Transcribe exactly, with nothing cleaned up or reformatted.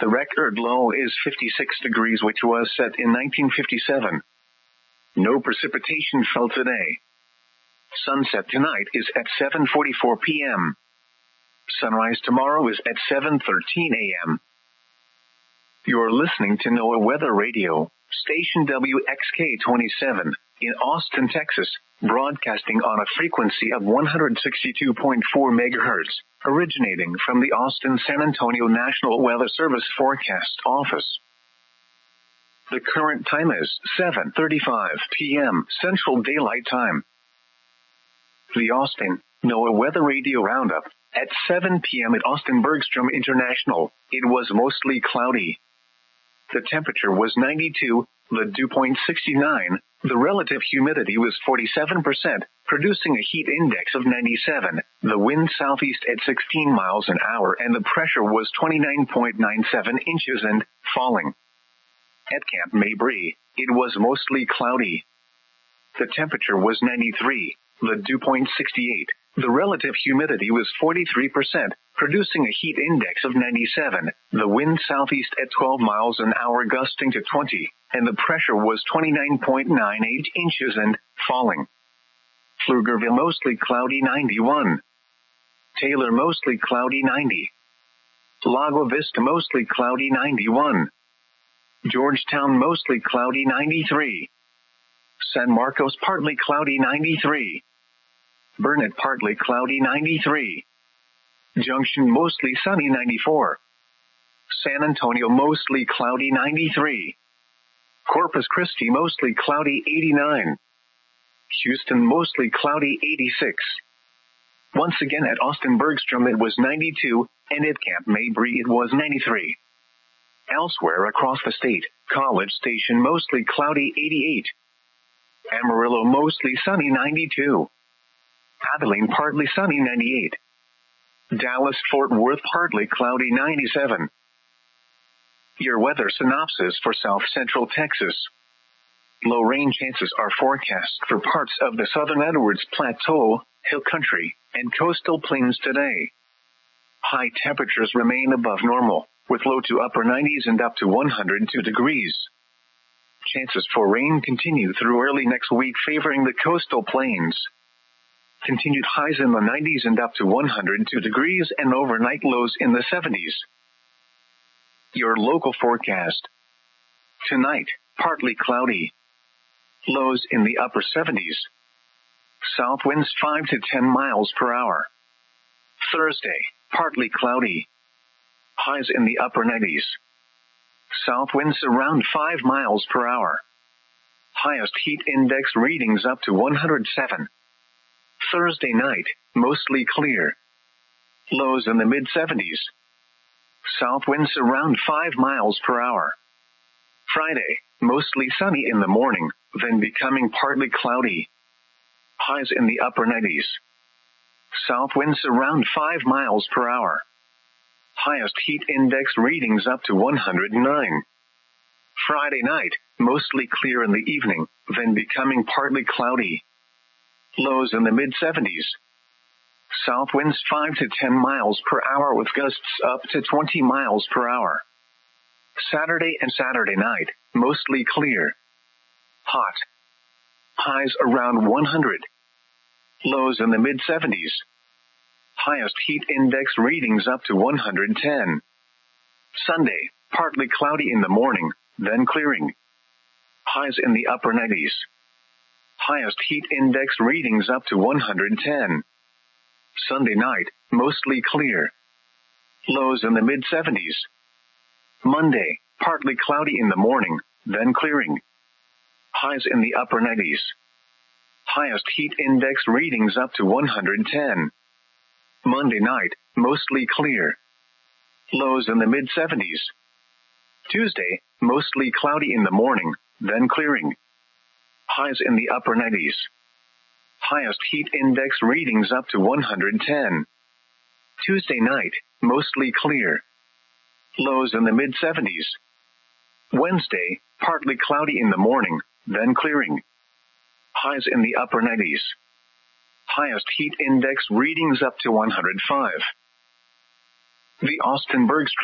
The record low is fifty-six degrees, which was set in nineteen fifty-seven. No precipitation fell today. Sunset tonight is at seven forty-four p.m. Sunrise tomorrow is at seven thirteen a.m. You're listening to NOAA Weather Radio, station W X K twenty-seven, in Austin, Texas, broadcasting on a frequency of one hundred sixty-two point four megahertz, originating from the Austin-San Antonio National Weather Service Forecast Office. The current time is seven thirty-five p.m. Central Daylight Time. The Austin NOAA Weather Radio Roundup. At seven p.m. at Austin Bergstrom International, it was mostly cloudy. The temperature was ninety-two, the dew point sixty-nine, the relative humidity was forty-seven percent, producing a heat index of ninety-seven, the wind southeast at sixteen miles an hour, and the pressure was twenty-nine point nine seven inches and falling. At Camp Mabry, it was mostly cloudy. The temperature was ninety-three, the dew point sixty-eight, the relative humidity was forty-three percent, producing a heat index of ninety-seven, the wind southeast at twelve miles an hour gusting to twenty, and the pressure was twenty-nine point nine eight inches and falling. Pflugerville mostly cloudy ninety-one. Taylor mostly cloudy ninety. Lago Vista mostly cloudy ninety-one. Georgetown mostly cloudy ninety-three. San Marcos partly cloudy ninety-three. Burnett partly cloudy ninety-three. Junction mostly sunny ninety-four. San Antonio mostly cloudy ninety-three. Corpus Christi mostly cloudy eighty-nine. Houston mostly cloudy eighty-six. Once again at Austin Bergstrom it was ninety-two, and at Camp Mabry it was ninety-three. Elsewhere across the state, College Station mostly cloudy eighty-eight. Amarillo mostly sunny ninety-two. Abilene partly sunny ninety-eight. Dallas-Fort Worth partly cloudy ninety-seven. Your weather synopsis for South Central Texas. Low rain chances are forecast for parts of the southern Edwards Plateau, Hill Country, and coastal plains today. High temperatures remain above normal, with low to upper nineties and up to one hundred two degrees. Chances for rain continue through early next week, favoring the coastal plains. Continued highs in the nineties and up to one hundred two degrees, and overnight lows in the seventies. Your local forecast. Tonight, partly cloudy. Lows in the upper seventies. South winds five to ten miles per hour. Thursday, partly cloudy. Highs in the upper nineties. South winds around five miles per hour. Highest heat index readings up to one hundred seven. Thursday night, mostly clear. Lows in the mid seventies. South winds around five miles per hour. Friday, mostly sunny in the morning, then becoming partly cloudy. Highs in the upper nineties. South winds around five miles per hour. Highest heat index readings up to one hundred nine. Friday night, mostly clear in the evening, then becoming partly cloudy. Lows in the mid seventies. South winds five to ten miles per hour with gusts up to twenty miles per hour. Saturday and Saturday night, mostly clear. Hot. Highs around one hundred. Lows in the mid seventies. Highest heat index readings up to one hundred ten. Sunday, partly cloudy in the morning, then clearing. Highs in the upper nineties. Highest heat index readings up to one hundred ten. Sunday night, mostly clear. Lows in the mid seventies. Monday, partly cloudy in the morning, then clearing. Highs in the upper nineties. Highest heat index readings up to one hundred ten. Monday night, mostly clear. Lows in the mid seventies. Tuesday, mostly cloudy in the morning, then clearing. Highs in the upper nineties. Highest heat index readings up to one hundred ten. Tuesday night, mostly clear. Lows in the mid seventies. Wednesday, partly cloudy in the morning, then clearing. Highs in the upper nineties. Highest heat index readings up to one hundred five. The Austin Bergstrom